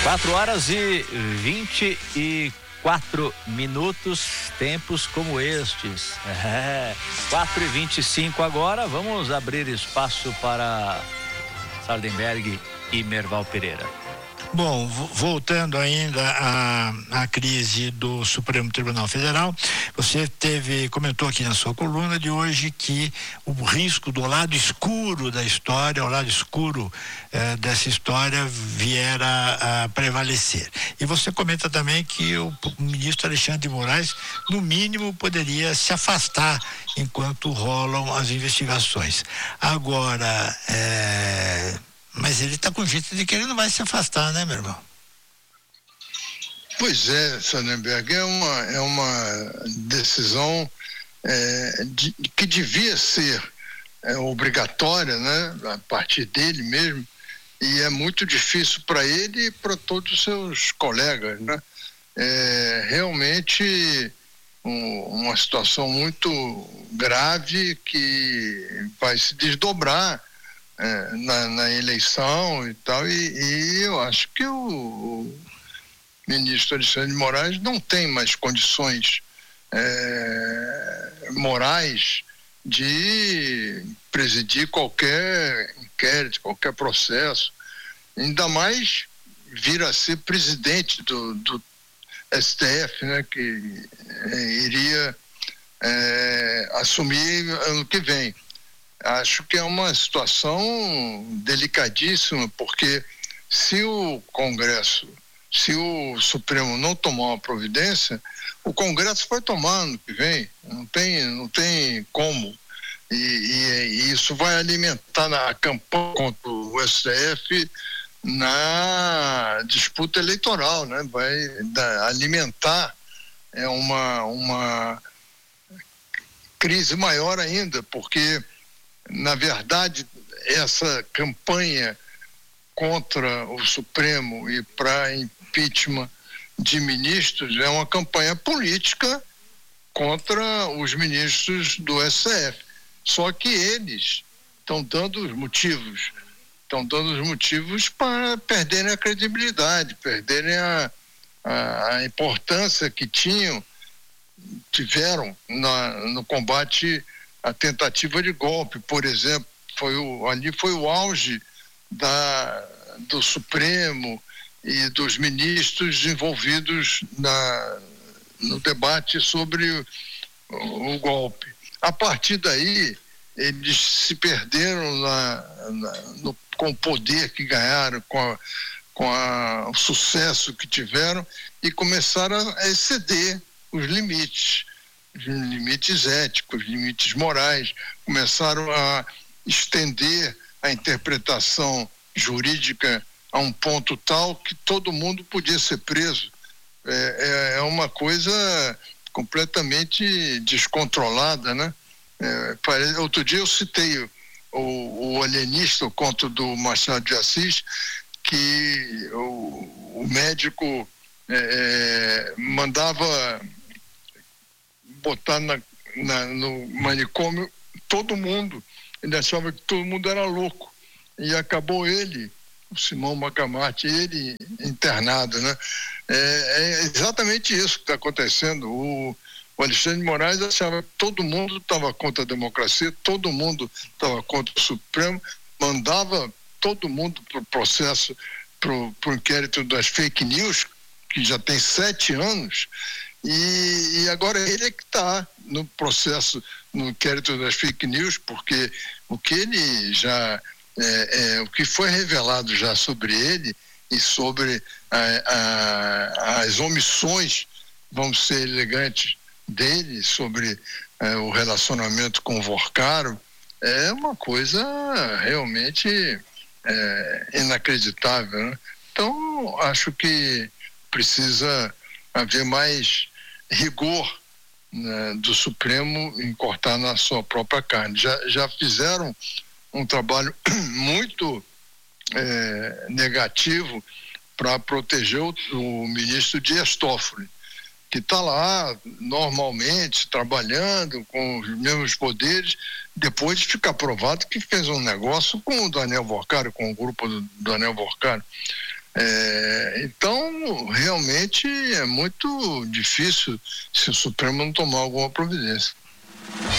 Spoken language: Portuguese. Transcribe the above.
4h24, tempos como estes. 4h25 agora, vamos abrir espaço para Sardenberg e Merval Pereira. Bom, voltando ainda à crise do Supremo Tribunal Federal, você comentou aqui na sua coluna de hoje que o risco do lado escuro da história, o lado escuro dessa história viera a prevalecer. E você comenta também que o ministro Alexandre de Moraes, no mínimo, poderia se afastar enquanto rolam as investigações. Agora, mas ele está com jeito de que ele não vai se afastar, né, meu irmão? Pois é, Sardenberg, é uma decisão que devia ser obrigatória, né, a partir dele mesmo, e é muito difícil para ele e para todos os seus colegas, né? Realmente uma situação muito grave que vai se desdobrar na eleição e tal, e eu acho que o ministro Alexandre de Moraes não tem mais condições morais de presidir qualquer inquérito, qualquer processo, ainda mais vir a ser presidente do STF, né, que iria assumir ano que vem. Acho que é uma situação delicadíssima, porque se o Supremo não tomar uma providência, o Congresso vai tomar ano que vem, não tem como, e isso vai alimentar a campanha contra o STF na disputa eleitoral, né? Vai alimentar uma crise maior ainda, porque na verdade essa campanha contra o Supremo e para impeachment de ministros é uma campanha política contra os ministros do STF. Só que eles estão dando os motivos para perderem a credibilidade, perderem a importância que tiveram no combate à tentativa de golpe, por exemplo. Ali foi o auge do Supremo e dos ministros envolvidos no debate sobre o golpe. A partir daí, eles se perderam com o poder que ganharam, com o sucesso que tiveram, e começaram a exceder os limites éticos, limites morais, começaram a estender a interpretação jurídica a um ponto tal que todo mundo podia ser preso. É uma coisa completamente descontrolada, né? Outro dia eu citei o Alienista, o conto do Machado de Assis, que o médico mandava botar no manicômio todo mundo. Ele achava que todo mundo era louco, e acabou ele, o Simão Macamarte, ele internado, né? É exatamente isso que está acontecendo. O Alexandre de Moraes achava que todo mundo estava contra a democracia, todo mundo estava contra o Supremo, mandava todo mundo para o processo, para o inquérito das fake news, que já tem 7 anos, e agora ele é que está no processo, no inquérito das fake news, porque o que ele já o que foi revelado já sobre ele e sobre as omissões, vamos ser elegantes, dele sobre o relacionamento com o Vorcaro, é uma coisa realmente inacreditável, né? Então, acho que precisa haver mais rigor, né, do Supremo em cortar na sua própria carne. Já fizeram um trabalho muito negativo para proteger o ministro Dias Toffoli, que está lá normalmente trabalhando com os mesmos poderes, depois de ficar provado que fez um negócio com o Daniel Vorcaro, com o grupo do Daniel Vorcaro. Então, realmente é muito difícil se o Supremo não tomar alguma providência.